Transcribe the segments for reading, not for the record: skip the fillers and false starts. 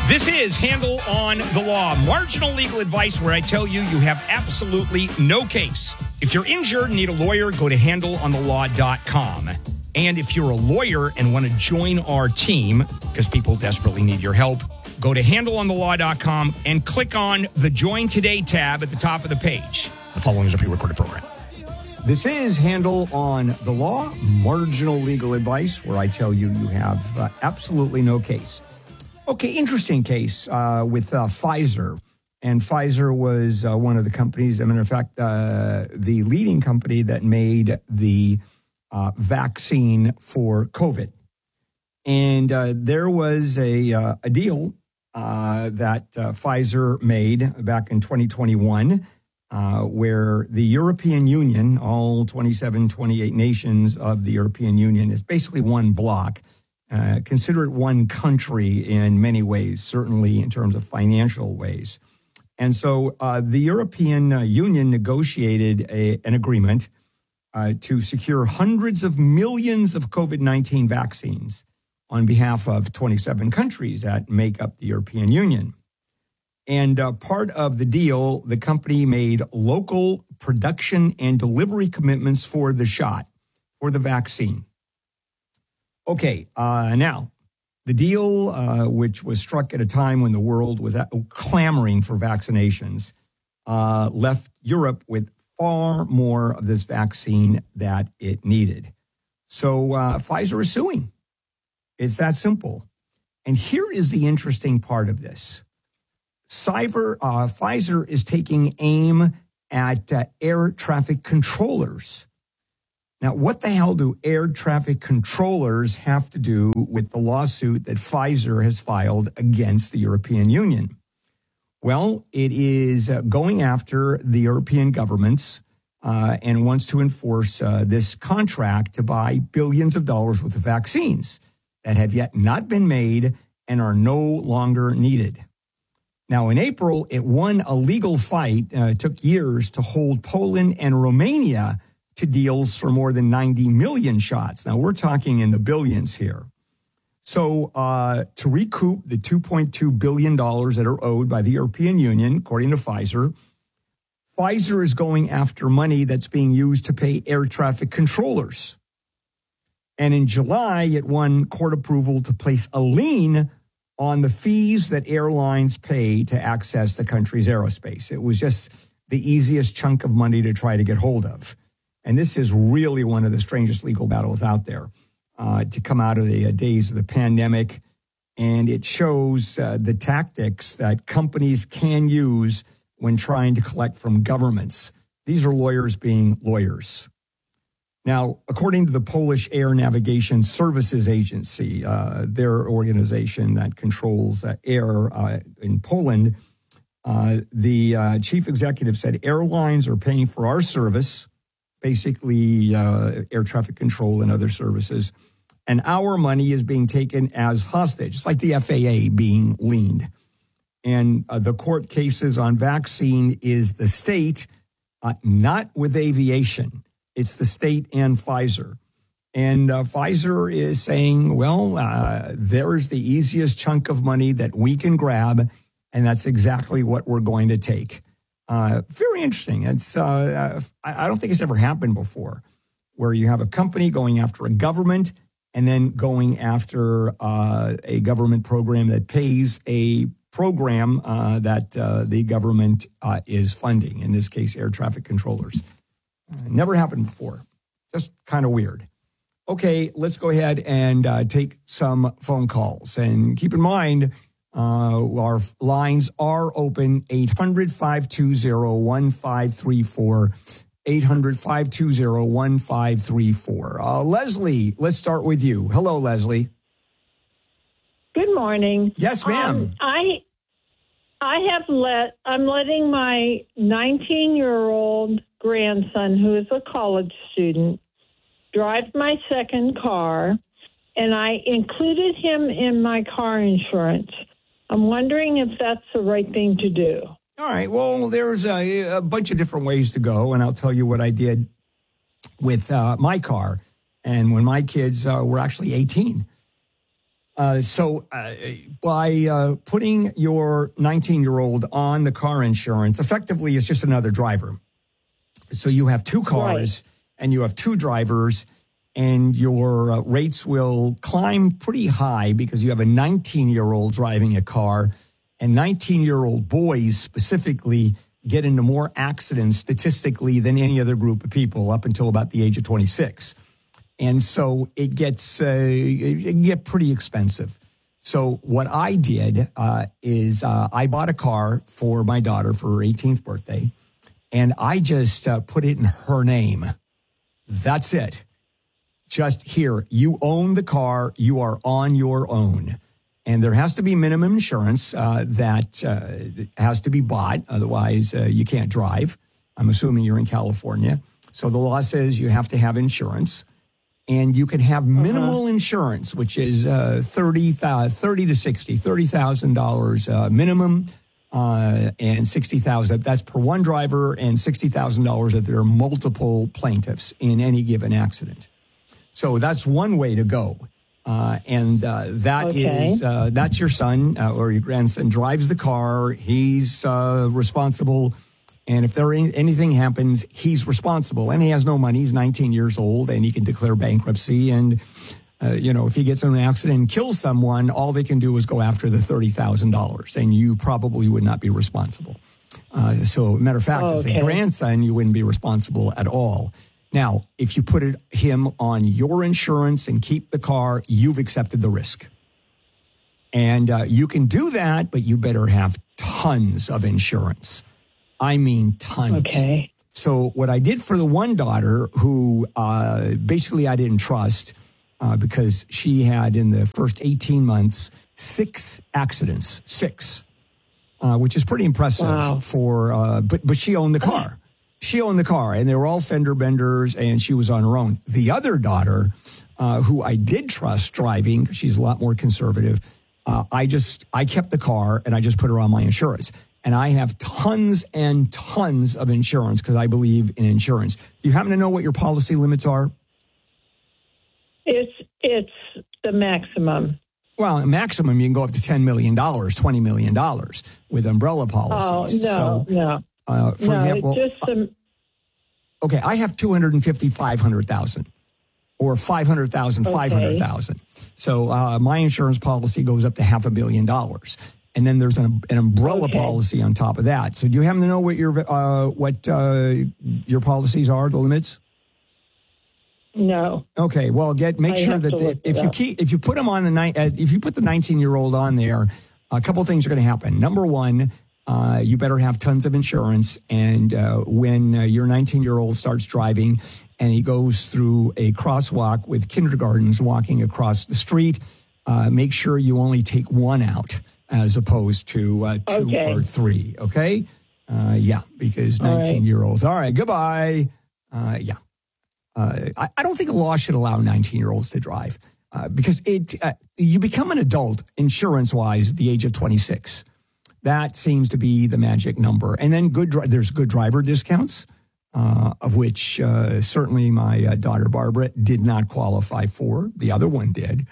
This is Handle on the Law, marginal legal advice where I tell you you have absolutely no case. If you're injured and need a lawyer, go to handleonthelaw.com. And if you're a lawyer and want to join our team, because people desperately need your help, go to handleonthelaw.com and click on the Join Today tab at the top of the page. The following is a pre-recorded program. This is Handle on the Law, marginal legal advice where I tell you you have absolutely no case. Okay, interesting case with Pfizer. And Pfizer was one of the companies, as a matter of fact, the leading company that made the vaccine for COVID. And there was a deal that Pfizer made back in 2021 where the European Union, all 27, 28 nations of the European Union, is basically one block. Consider it one country in many ways, certainly in terms of financial ways. And so the European Union negotiated an agreement to secure hundreds of millions of COVID-19 vaccines on behalf of 27 countries that make up the European Union. And part of the deal, the company made local production and delivery commitments for the shot, for the vaccine. Okay, now, the deal, which was struck at a time when the world was clamoring for vaccinations, left Europe with far more of this vaccine that it needed. So Pfizer is suing. It's that simple. And here is the interesting part of this. Pfizer is taking aim at air traffic controllers. Now, what the hell do air traffic controllers have to do with the lawsuit that Pfizer has filed against the European Union? Well, it is going after the European governments and wants to enforce this contract to buy billions of dollars worth of vaccines that have yet not been made and are no longer needed. Now, in April, it won a legal fight. It took years to hold Poland and Romania to deals for more than 90 million shots. Now, we're talking in the billions here. So to recoup the $2.2 billion that are owed by the European Union, according to Pfizer, Pfizer is going after money that's being used to pay air traffic controllers. And in July, it won court approval to place a lien on the fees that airlines pay to access the country's aerospace. It was just the easiest chunk of money to try to get hold of. And this is really one of the strangest legal battles out there to come out of the days of the pandemic. And it shows the tactics that companies can use when trying to collect from governments. These are lawyers being lawyers. Now, according to the Polish Air Navigation Services Agency, their organization that controls air in Poland, the chief executive said airlines are paying for our service, basically air traffic control and other services, and our money is being taken as hostage. It's like the FAA being liened. And the court cases on vaccine is the state, not with aviation. It's the state and Pfizer. And Pfizer is saying, well, there's the easiest chunk of money that we can grab, and that's exactly what we're going to take. Very interesting. It's I don't think it's ever happened before, where you have a company going after a government and then going after a government program that pays a program that the government is funding, in this case, air traffic controllers. Never happened before. Just kind of weird. Okay, let's go ahead and take some phone calls. And keep in mind, our lines are open, 800-520-1534, 800-520-1534. Leslie, let's start with you. Hello, Leslie. Good morning. Yes, ma'am. I'm letting my 19-year-old grandson, who is a college student, drive my second car, and I included him in my car insurance. I'm wondering if that's the right thing to do. All right. Well, there's a bunch of different ways to go, and I'll tell you what I did with my car and when my kids were actually 18. By putting your 19-year-old on the car insurance, effectively it's just another driver. So you have two cars and you have two drivers, and your rates will climb pretty high because you have a 19-year-old driving a car, and 19-year-old boys specifically get into more accidents statistically than any other group of people up until about the age of 26. And so it can get pretty expensive. So what I did is I bought a car for my daughter for her 18th birthday, and I just put it in her name. That's it. Just here, you own the car, you are on your own. And there has to be minimum insurance that has to be bought. Otherwise, you can't drive. I'm assuming you're in California. So the law says you have to have insurance. And you can have minimal insurance, which is $30,000 to $60,000 minimum, and $60,000. That's per one driver, and $60,000 if there are multiple plaintiffs in any given accident. So that's one way to go, that's your son or your grandson drives the car. He's responsible. And if anything happens, he's responsible. And he has no money. He's 19 years old, and he can declare bankruptcy. And, if he gets in an accident and kills someone, all they can do is go after the $30,000. And you probably would not be responsible. So, matter of fact, as a grandson, you wouldn't be responsible at all. Now, if you put him on your insurance and keep the car, you've accepted the risk. And you can do that, but you better have tons of insurance. I mean, tons. Okay. So what I did for the one daughter who basically I didn't trust because she had in the first 18 months, 6 accidents, 6, which is pretty impressive for, but she owned the car. She owned the car, and they were all fender benders, and she was on her own. The other daughter, who I did trust driving, because she's a lot more conservative, I kept the car, and I just put her on my insurance. And I have tons and tons of insurance because I believe in insurance. Do you happen to know what your policy limits are? It's the maximum. Well, maximum, you can go up to $10 million, $20 million with umbrella policies. Oh, no. For example, okay, I have 250, 500,000 or 500,000, 500,000. So my insurance policy goes up to $500,000. And then there's an umbrella policy on top of that. So do you happen to know what your policies are, the limits? No. Okay. Well, make sure that if you put them on if you put the 19-year-old on there, a couple of things are going to happen. Number one, you better have tons of insurance. And when your 19-year-old starts driving and he goes through a crosswalk with kindergartens walking across the street, make sure you only take one out as opposed to 2 or 3. Okay. Because 19-year-olds. All right. Goodbye. I don't think the law should allow 19-year-olds to drive because you become an adult insurance-wise at the age of 26. That seems to be the magic number. And then there's good driver discounts, of which certainly my daughter Barbara did not qualify for. The other one did.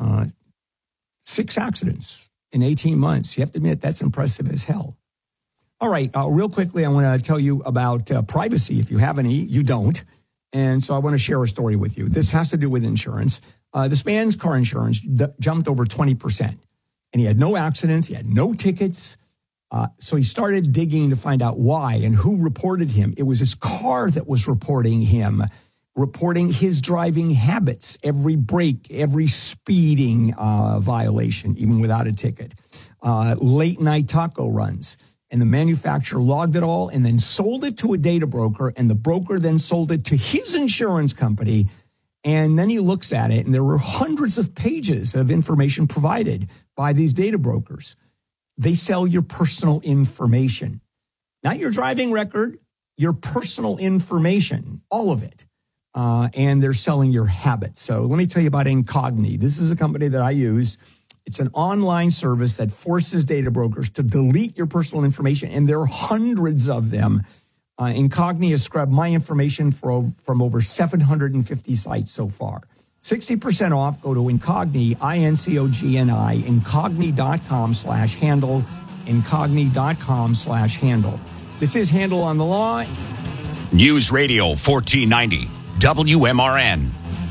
6 accidents in 18 months. You have to admit that's impressive as hell. All right. Real quickly, I want to tell you about privacy. If you have any, you don't. And so I want to share a story with you. This has to do with insurance. This man's car insurance jumped over 20%. And he had no accidents. He had no tickets. So he started digging to find out why and who reported him. It was his car that was reporting him, reporting his driving habits, every break, every speeding violation, even without a ticket, late night taco runs. And the manufacturer logged it all and then sold it to a data broker, and the broker then sold it to his insurance company. And then he looks at it, and there were hundreds of pages of information provided by these data brokers. They sell your personal information, not your driving record, your personal information, all of it. And they're selling your habits. So let me tell you about Incogni. This is a company that I use. It's an online service that forces data brokers to delete your personal information, and there are hundreds of them. Incogni has scrubbed my information from over 750 sites so far. 60% off. Go to Incogni, Incogni, incogni.com/handle, incogni.com/handle. This is Handle on the Law. News Radio 1490, WMRN.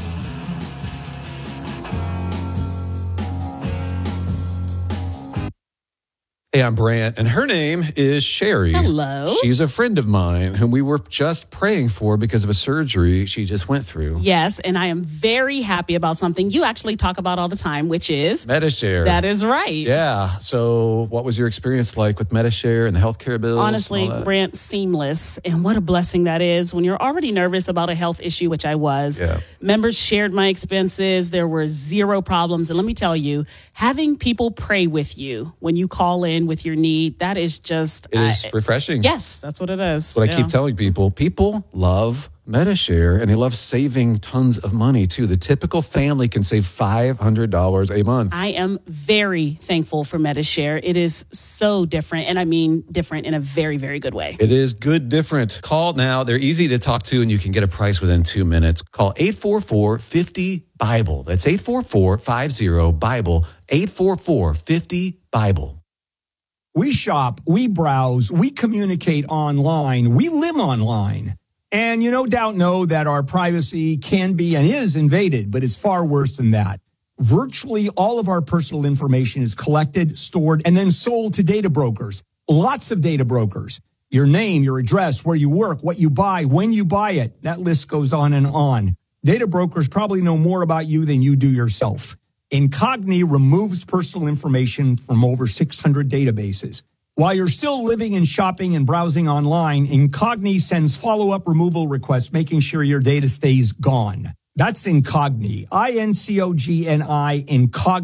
Hey, I'm Brant, and her name is Sherry. Hello. She's a friend of mine whom we were just praying for because of a surgery she just went through. Yes, and I am very happy about something you actually talk about all the time, which is Medi-Share. That is right. Yeah. So what was your experience like with Medi-Share and the healthcare bills? Honestly, Brant, seamless. And what a blessing that is when you're already nervous about a health issue, which I was. Yeah. Members shared my expenses. There were zero problems. And let me tell you, having people pray with you when you call in with your need, that is just... It is refreshing. Yes, that's what it is. What I keep telling people love Medi-Share, and they love saving tons of money, too. The typical family can save $500 a month. I am very thankful for Medi-Share. It is so different, and I mean different in a very, very good way. It is good different. Call now. They're easy to talk to, and you can get a price within 2 minutes. Call 844-50-BIBLE. That's 844-50-BIBLE, 844-50-BIBLE. We shop, we browse, we communicate online, we live online. And you no doubt know that our privacy can be and is invaded, but it's far worse than that. Virtually all of our personal information is collected, stored, and then sold to data brokers. Lots of data brokers. Your name, your address, where you work, what you buy, when you buy it. That list goes on and on. Data brokers probably know more about you than you do yourself. Incogni removes personal information from over 600 databases. While you're still living and shopping and browsing online, Incogni sends follow-up removal requests, making sure your data stays gone. That's Incogni, Incogni, Incogni.